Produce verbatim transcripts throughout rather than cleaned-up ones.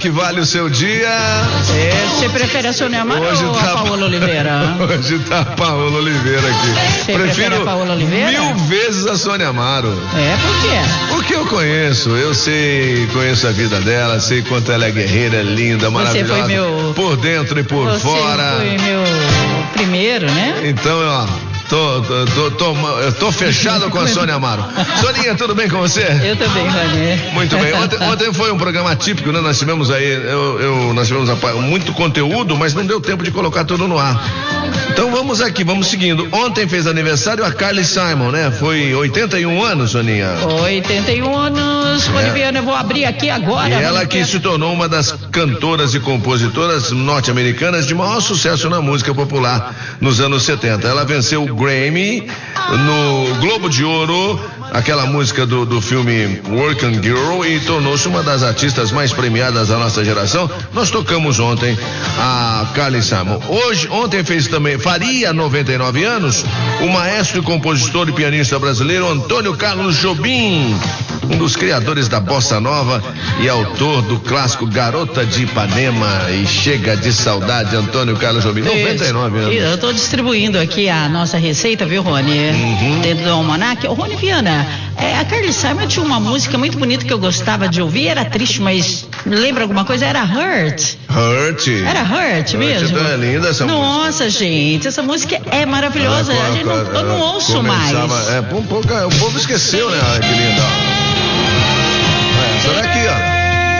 que vale o seu dia. É, você prefere a Sônia Amaro Hoje ou tá a Paola Oliveira? Hoje tá a Paola Oliveira aqui. Você Prefiro a Paola Oliveira? mil vezes a Sônia Amaro. É, por quê? Porque eu conheço, eu sei, conheço a vida dela, sei quanto ela é guerreira, linda, maravilhosa. Você foi meu... Por dentro e por Você fora. foi meu primeiro, né? Então, ó, tô, tô, tô, tô, eu tô fechado com a Sônia Amaro. Soninha, tudo bem com você? Eu também, Rani. Muito bem. Ontem, ontem foi um programa típico, né? Nós tivemos aí, eu, eu, nós tivemos muito conteúdo, mas não deu tempo de colocar tudo no ar. Então vamos aqui, vamos seguindo. Ontem fez aniversário a Carly Simon, né? Foi oitenta e um anos, Soninha. oitenta e um anos, É. Boliviana, eu vou abrir aqui agora. E ela que se tornou uma das cantoras e compositoras norte-americanas de maior sucesso na música popular nos anos setenta. Ela venceu o Grammy no Globo de Ouro, aquela música do, do filme Working Girl, e tornou-se uma das artistas mais premiadas da nossa geração. Nós tocamos ontem a Carly Simon. Hoje, ontem fez também, faria noventa e nove anos, o maestro e compositor e pianista brasileiro Antônio Carlos Jobim, um dos criadores da bossa nova e autor do clássico Garota de Ipanema e Chega de Saudade. Antônio Carlos Jobim, noventa e nove anos. Eu estou distribuindo aqui a nossa receita, viu, Rony? Uhum. Dentro do almanac. Ô, Rony Viana, é, a Carly Simon tinha uma música muito bonita que eu gostava de ouvir, era triste, mas lembra alguma coisa? Era Hurt. Hurt. Era Hurt mesmo? É linda essa música. Nossa, gente, essa música é maravilhosa. Ela, a gente não, ela, eu não ouço começava, mais. É, um pouco, o povo esqueceu, né? Ai, que linda. É, essa daqui, ó.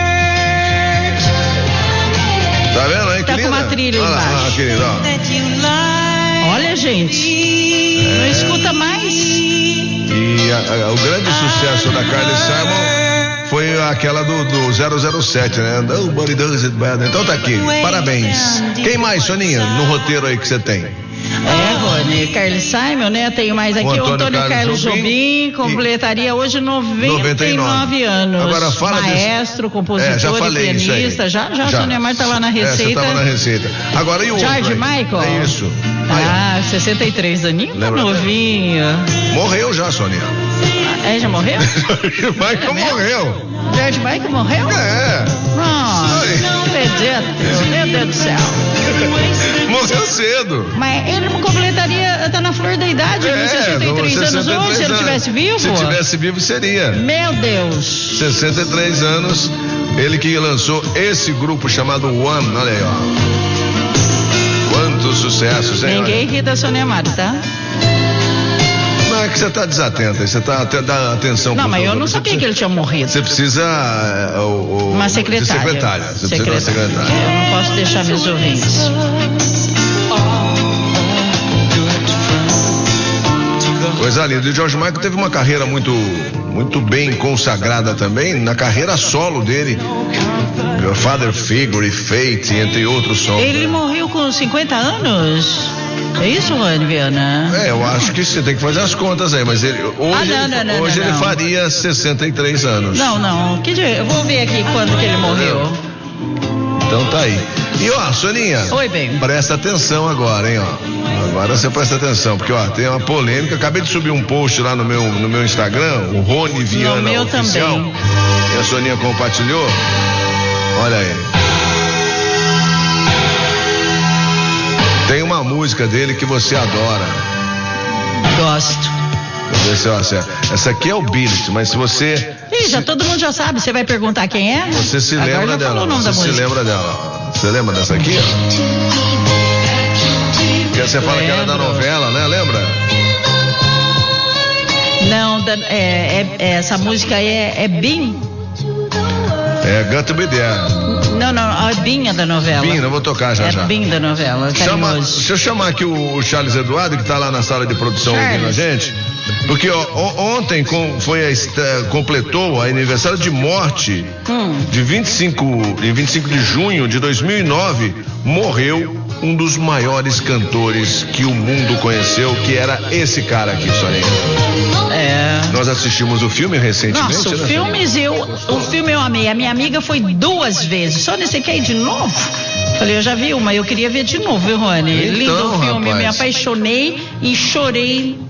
Tá vendo aí, Tá que com linda? uma trilha Olha lá, embaixo. ah, querida, ó. Olha, gente, não É. escuta mais. E a, a, o grande sucesso da Carly Simon foi aquela do, do zero zero sete, né? Nobody does it better. Então tá aqui, parabéns. Quem mais, Soninha, no roteiro aí que você tem? É, Rony, Carly Simon, né? Tenho mais aqui, o Antônio, Antônio Carlos, Carlos Jobim, Jobim completaria hoje noventa e nove anos. Agora fala Maestro, disso. compositor é, já falei e pianista. Já, já, já. A Sônia Amaro tá lá na receita. É, você tava na receita. Agora e o George outro? Michael? É isso. Ah, aí, sessenta e três aninhos, tá novinho. Morreu já, Sônia. É, já morreu? George Michael é morreu. George Michael morreu? É. Nossa, não acredito. Meu Deus do céu. Morreu cedo. Mas ele não completaria, tá na flor da idade, é, sessenta e três anos hoje, se ele tivesse vivo? Se tivesse vivo, seria. Meu Deus. sessenta e três anos, ele que lançou esse grupo chamado One, olha aí, ó. Quantos sucessos, hein? Ninguém ri da Sônia Amaro, tá? Não, é que você tá desatenta, você tá até dando atenção. Não, mas eu não sabia precisa, que ele tinha morrido. Você precisa... Uh, uh, uma secretária. secretária. Você secretária. precisa de uma secretária. Eu não posso deixar meus ouvintes. Coisa linda. E o George Michael teve uma carreira muito, muito bem consagrada também, na carreira solo dele. Father Figure, Fate, entre outros sons. Ele morreu com cinquenta anos? É isso, Rony Viana? É, eu acho que você tem que fazer as contas aí, mas ele, hoje, ah, não, ele, não, não, hoje não, ele não. faria sessenta e três anos. Não, não. Que dia? Eu vou ver aqui quando que ele morreu. Então tá aí. E ó, Soninha. Oi, bem. Presta atenção agora, hein, ó. Agora você presta atenção, porque ó, tem uma polêmica. Acabei de subir um post lá no meu, no meu Instagram, o Rony Viana no meu Oficial. Também. E a Soninha compartilhou. Olha aí. Tem uma música dele que você adora. Gosto. Essa aqui é o Billet, mas se você... Ih, já todo mundo já sabe, você vai perguntar quem é? Você se Agora lembra dela, você se música. lembra dela. Você lembra dessa aqui? Que você fala Lembro. que era da novela, né? Lembra? Não, da, é, é, essa música é, é Bim? É Got to Be There. Não, não, a Binha da novela. Bim, não vou tocar já é já. É Bim da novela, Chama, deixa eu chamar aqui o, o Charles Eduardo, que tá lá na sala de produção Charles. ouvindo a gente. Porque ó, ontem com, foi a, completou o aniversário de morte hum. de vinte e cinco, em vinte e cinco de junho de dois mil e nove, morreu um dos maiores cantores que o mundo conheceu, que era esse cara aqui, Soninha. É. Nós assistimos o filme recentemente. Nossa, o né? filme eu, o filme eu amei. A minha amiga foi duas vezes. Só nesse quer ir de novo? Falei, eu já vi uma, eu queria ver de novo, viu, Rony? Então, lindo o filme, rapaz. eu me apaixonei e chorei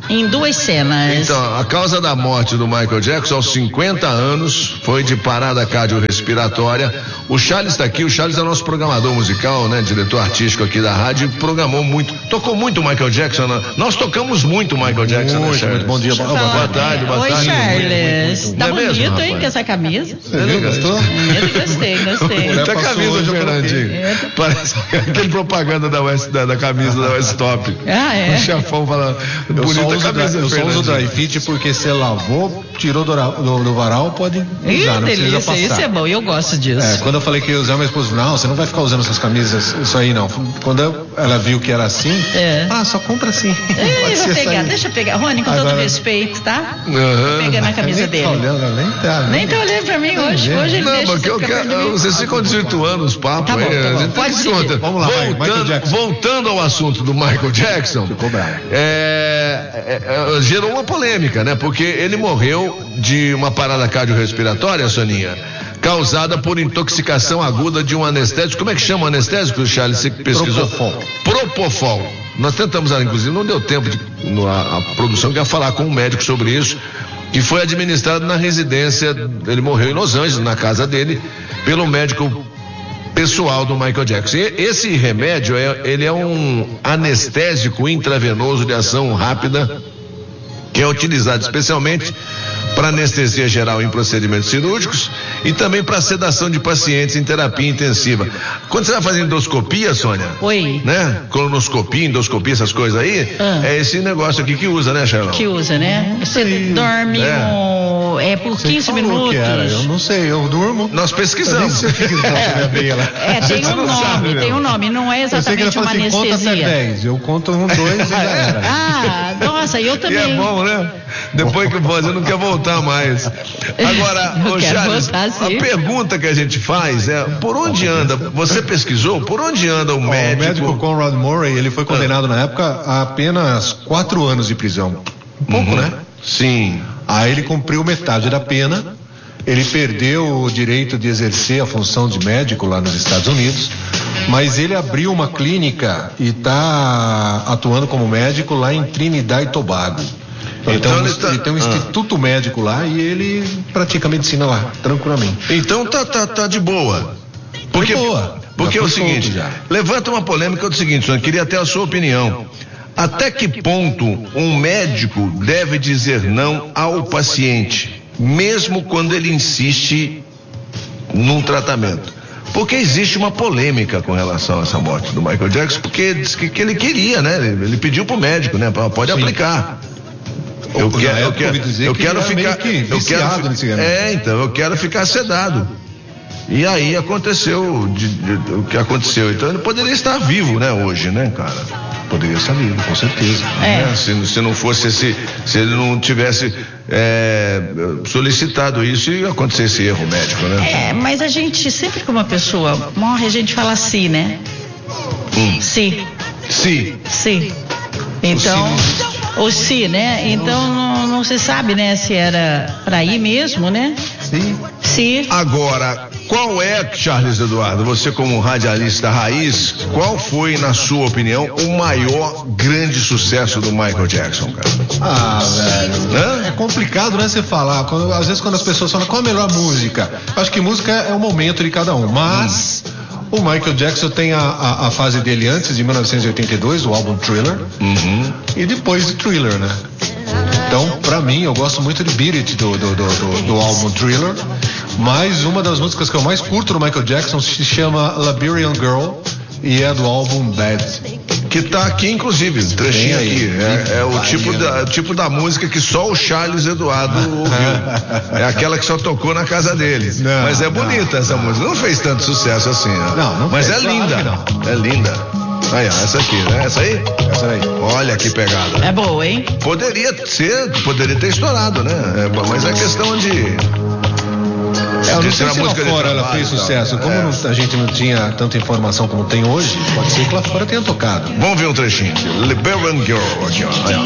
Em duas cenas. Então, a causa da morte do Michael Jackson aos cinquenta anos foi de parada cardiorrespiratória. O Charles está aqui, o Charles é nosso programador musical, né? Diretor artístico aqui da rádio, programou muito, tocou muito o Michael Jackson. Né? Nós tocamos muito o Michael Jackson, muito, né, Charles? Muito bom dia, boa, boa, boa tarde, boa Oi, tarde. Oi, Charles. Muito, muito, muito. Tá é bonito, mesmo, hein, com essa camisa. Você gostou? Gostei, gostei. Muita camisa do Fernandinho. Parece aquele propaganda da, West, da, da camisa da West Top. Ah, é? O chefão falando, bonita camisa. Eu só uso o dry fit porque você lavou, tirou do, do, do varal, pode usar, Ih, não delícia, precisa passar. Isso é bom, eu gosto disso. É, quando eu falei que ia usar, minha esposa falou, não, você não vai ficar usando essas camisas, isso aí não. Quando eu, ela viu que era assim, é. ah, só compra assim. Ei, vou pegar, deixa eu pegar. Rony, com Agora... todo respeito, tá? Uhum. Tô pegando a camisa nem dele. Tá olhando, nem tá. Nem tá olhando pra mim hoje. Não, hoje ele não, deixa porque eu quero, vocês ficam desvirtuando os papos. Tá bom, aí, tá bom. Pode seguir. Conta. Vamos lá, voltando, Michael Jackson. Voltando ao assunto do Michael Jackson, ficou bravo. É, é, é, gerou uma polêmica, né? Porque ele morreu de uma parada cardiorrespiratória, Soninha, causada por intoxicação aguda de um anestésico. Como é que chama o anestésico, Charles? Você que pesquisou? Propofol. Propofol. Nós tentamos, inclusive, não deu tempo de no, a, a produção quer falar com um médico sobre isso, que foi administrado na residência. Ele morreu em Los Angeles, na casa dele, pelo médico pessoal do Michael Jackson. E esse remédio é, ele é um anestésico intravenoso de ação rápida, que é utilizado especialmente para anestesia geral em procedimentos cirúrgicos e também para sedação de pacientes em terapia intensiva. Quando você vai fazer endoscopia, Sônia, Oi. né? Colonoscopia, endoscopia, essas coisas aí, ah. é esse negócio aqui que usa, né, Charlão? Que usa, né? Você Sim. dorme é. Um, é por você quinze minutos. Eu não sei, eu durmo. Nós pesquisamos. É, tem um nome, sabe, tem um nome, não é exatamente uma assim, anestesia. Conta até dez, eu conto um, dois e já era. Ah, nossa, eu também. E é bom, né? Depois que você não quer voltar mais. Agora, ô Charles, voltar, a pergunta que a gente faz é, por onde anda, você pesquisou, por onde anda o médico? O médico Conrad Murray, ele foi condenado ah. na época a apenas quatro anos de prisão. Pouco, uhum. né? Sim. Aí ele cumpriu metade da pena, ele perdeu o direito de exercer a função de médico lá nos Estados Unidos, mas ele abriu uma clínica e está atuando como médico lá em Trinidad e Tobago. Então, então ele, tá, ele tem um instituto ah. médico lá e ele pratica medicina lá, tranquilamente. Então tá, tá, tá de boa. Porque, boa. Porque é o seguinte, levanta uma polêmica do seguinte, eu queria até a sua opinião. Até que ponto um médico deve dizer não ao paciente, mesmo quando ele insiste num tratamento? Porque existe uma polêmica com relação a essa morte do Michael Jackson, porque diz que, que ele queria, né? Ele, ele pediu pro médico, né? Pode Sim. aplicar. Eu quero, eu quero, eu quero ficar, eu quero, é, então, eu quero ficar sedado. E aí aconteceu de, de, de, o que aconteceu. Então ele poderia estar vivo, né, hoje, né, cara? Poderia estar vivo, com certeza. É. Né? Se, se não fosse esse, se ele não tivesse é, solicitado isso e acontecesse erro médico, né? É, mas a gente, sempre que uma pessoa morre, a gente fala sim, né? Hum. Sim. Sim. Sim. Então, ou se, né? Então não, não se sabe, né? Se era pra ir mesmo, né? Sim. Sim. Agora, qual é, Charles Eduardo, você como radialista raiz, qual foi, na sua opinião, o maior grande sucesso do Michael Jackson, cara? Ah, velho. Hã? É complicado, né, você falar. Quando, às vezes quando as pessoas falam qual é a melhor música, acho que música é o momento de cada um, mas... Hum. O Michael Jackson tem a, a, a fase dele antes de mil novecentos e oitenta e dois, o álbum Thriller, uhum. e depois de Thriller, né? Então, pra mim, eu gosto muito de Beat It do, do, do, do, do álbum Thriller, mas uma das músicas que eu mais curto do Michael Jackson se chama Liberian Girl e é do álbum Bad. Que tá aqui, inclusive, um trechinho aqui. É, é o tipo da, tipo da música que só o Charles Eduardo ouviu. É aquela que só tocou na casa dele. Não, Mas é bonita não, essa não. música. Não fez tanto sucesso assim, né? Não, não Mas fez, é linda. É linda. Aí, ó, essa aqui, né? Essa aí? Essa aí. Olha que pegada. É boa, hein? Poderia ser, poderia ter estourado, né? É, mas é questão de... É, eu não sei se lá fora ela fez sucesso. Como é. não, a gente não tinha tanta informação como tem hoje, pode ser que lá fora tenha tocado. Vamos ver um trechinho. Liberian Girl aqui, ó.